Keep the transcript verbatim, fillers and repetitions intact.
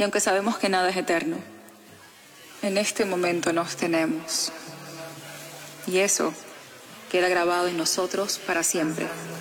Y aunque sabemos que nada es eterno, en este momento nos tenemos. Y eso queda grabado en nosotros para siempre.